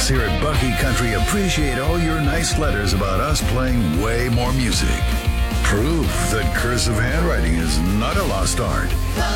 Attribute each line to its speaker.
Speaker 1: us here at Bucky Country appreciate all your nice letters about us playing way more music. Proof that cursive handwriting is not a lost art.